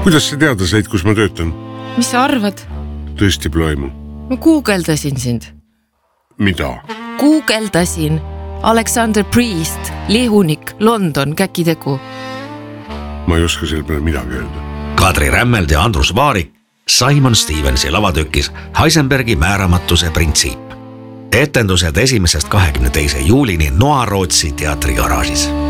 Kuidas sa teada said, kus ma töötan? Mis sa arvad? Tõesti ploimu. Ma guugeldasin sind. Mida? Guugeldasin. Alexander Priest, lihunik, London, käkitegu. Ma ei oska selle peale midagi öelda. Kadri Rämmeld ja Andrus Vaarik Simon Stevensi lavatükis Heisenbergi määramatuse printsiip. Etendused 1. 22. juulini Noa Rootsi teatri garaažis.